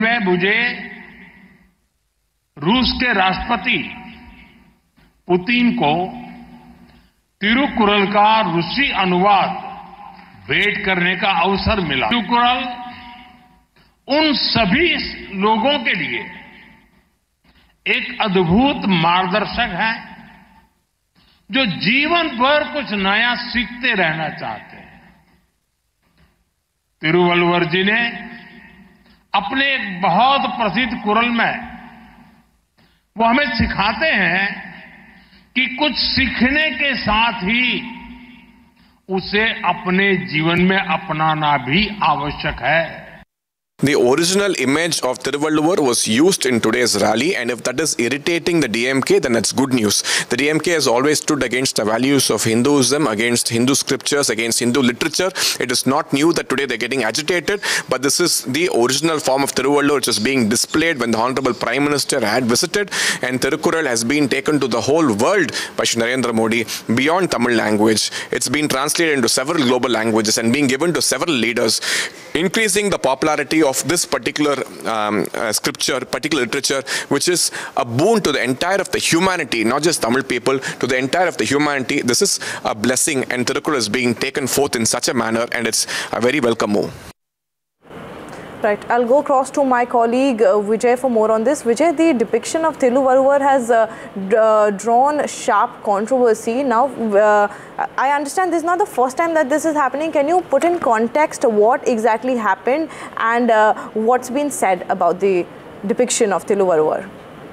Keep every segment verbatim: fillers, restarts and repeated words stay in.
में मुझे रूस के राष्ट्रपति पुतिन को तिरुकुरल का रूसी अनुवाद भेंट करने का अवसर मिला। तिरुकुरल उन सभी लोगों के लिए एक अद्भुत मार्गदर्शक है जो जीवन भर कुछ नया सीखते रहना चाहते हैं। तिरुवल्लुवर जी ने अपने एक बहुत प्रसिद्ध कुरल में वो हमें सिखाते हैं कि कुछ सीखने के साथ ही उसे अपने जीवन में अपनाना भी आवश्यक है। The original image of Thiruvalluvar was used in today's rally, and if that is irritating the D M K, then it's good news. The D M K has always stood against the values of Hinduism, against Hindu scriptures, against Hindu literature. It is not new that today they're getting agitated, but this is the original form of Thiruvalluvar which is being displayed when the Honorable Prime Minister had visited, and Thirukural has been taken to the whole world by Shri Narendra Modi beyond Tamil language. It's been translated into several global languages and being given to several leaders, increasing the popularity of of this particular um, uh, scripture, particular literature, which is a boon to the entire of the humanity, not just Tamil people, to the entire of the humanity. This is a blessing, and Thirukural is being taken forth in such a manner, and it's a very welcome move. Right, I'll go across to my colleague uh, Vijay for more on this. Vijay, the depiction of Thiruvalluvar has uh, uh, drawn sharp controversy. Now, uh, I understand this is not the first time that this is happening. Can you put in context what exactly happened and uh, what's been said about the depiction of Thiruvalluvar?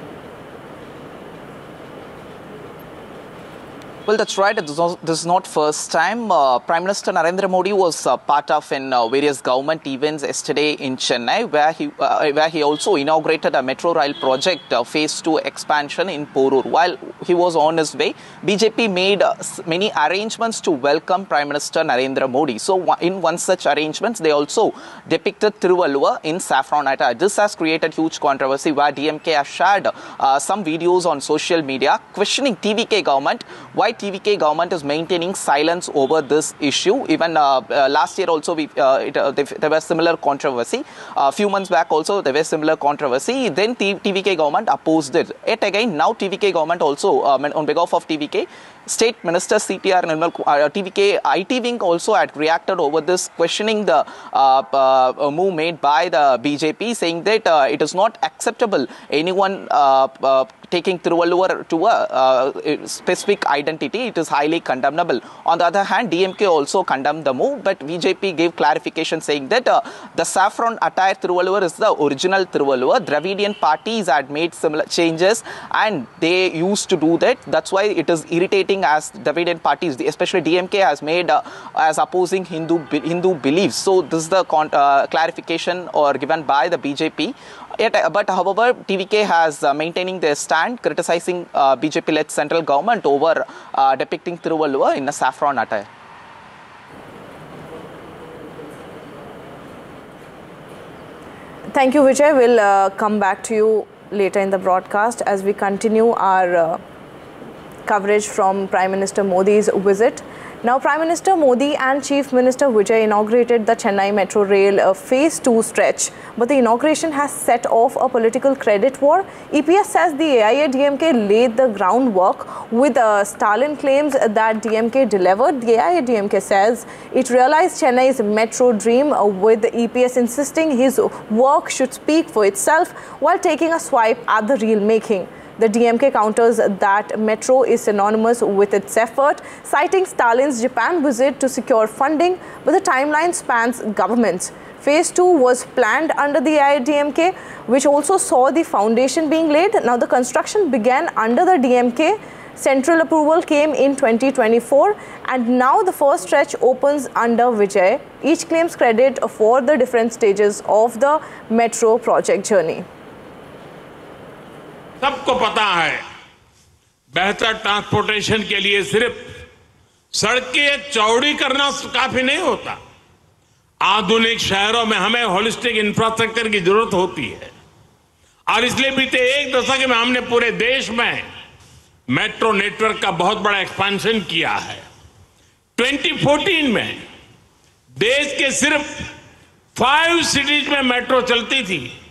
Well, that's right. This is not first time. Uh, Prime Minister Narendra Modi was uh, part of in uh, various government events yesterday in Chennai, where he uh, where he also inaugurated a metro rail project, uh, phase two expansion in Porur. While he was on his way, B J P made uh, many arrangements to welcome Prime Minister Narendra Modi. So, in one such arrangements, they also depicted Thiruvalluvar in saffron attire. This has created huge controversy, where D M K has shared uh, some videos on social media questioning T V K government why T V K government is maintaining silence over this issue. Even uh, uh, last year also we, uh, it, uh, there was similar controversy. A uh, few months back also there was similar controversy. Then T V K government opposed it. Yet again now T V K government also uh, on behalf of T V K, State Minister C T R Nirmal, uh, T V K I T wing also had reacted over this, questioning the uh, uh, move made by the B J P, saying that uh, it is not acceptable anyone uh, uh, taking Thiruvalluvar to a uh, specific identity. It is highly condemnable. On the other hand, D M K also condemned the move, but B J P gave clarification saying that uh, the saffron attire Thiruvalluvar is the original Thiruvalluvar. Dravidian parties had made similar changes and they used to do that. That's why it is irritating as Dravidian parties, especially D M K, has made uh, as opposing Hindu Hindu beliefs. So this is the con uh, clarification or given by the B J P. Yet, but however, T V K has uh, maintaining their stand, criticizing uh, B J P-led central government over uh, depicting Thiruvalluvar in a saffron attire. Thank you, Vijay. We'll uh, come back to you later in the broadcast as we continue our uh, coverage from Prime Minister Modi's visit. Now, Prime Minister Modi and Chief Minister Vijay inaugurated the Chennai Metro Rail uh, phase two stretch, but the inauguration has set off a political credit war. E P S says the A I A D M K laid the groundwork, with uh, Stalin claims that D M K delivered. The A I A D M K says it realized Chennai's metro dream, uh, with E P S insisting his work should speak for itself while taking a swipe at the real making. The D M K counters that metro is synonymous with its effort, citing Stalin's Japan visit to secure funding, but the timeline spans governments. Phase two was planned under the A I A D M K, which also saw the foundation being laid. Now the construction began under the D M K. Central approval came in twenty twenty-four, and now the first stretch opens under Vijay. Each claims credit for the different stages of the metro project journey. सबको पता है बेहतर transportation के लिए सिर्फ सड़कें चौड़ी करना काफी नहीं होता। आधुनिक शहरों में हमें होलिस्टिक इंफ्रास्ट्रक्चर की जरूरत होती है, और इसलिए बीते एक दशक में हमने पूरे देश में मेट्रो नेटवर्क का बहुत बड़ा एक्सपेंशन किया है। दो हज़ार चौदह में देश के सिर्फ फाइव सिटीज में मेट्रो चलती थी,